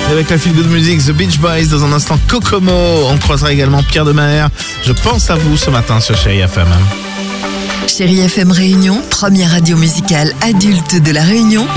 Et avec la feel good music, The Beach Boys, dans un instant Kokomo. On croisera également Pierre de Maher. Je pense à vous ce matin sur Chérie FM. Chérie FM Réunion, première radio musicale adulte de la Réunion.